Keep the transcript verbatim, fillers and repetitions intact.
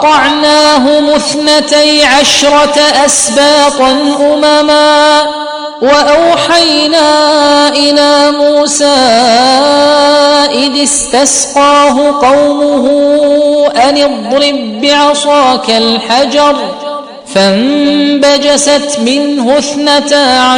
وقطعناهم اثنتي عشرة أسباطا أمما وأوحينا إلى موسى إذ استسقاه قومه أن اضرب بعصاك الحجر فانبجست منه اثنتا